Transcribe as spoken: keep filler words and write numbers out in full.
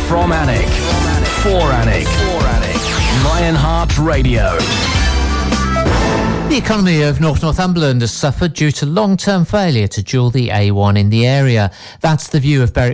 From Alnwick. For Alnwick. Lionheart Radio. The economy of North Northumberland has suffered due to long-term failure to dual the A one in the area. That's the view of Berwick